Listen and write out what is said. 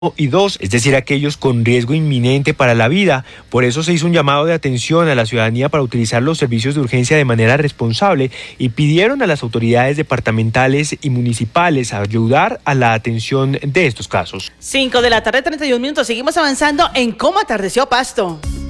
y 2, es decir, aquellos con riesgo inminente para la vida. Por eso se hizo un llamado de atención a la ciudadanía para utilizar los servicios de urgencia de manera responsable y pidieron a las autoridades departamentales y municipales ayudar a la atención de estos casos. 5 de la tarde, 31 minutos. Seguimos avanzando en cómo atardeció Pasto.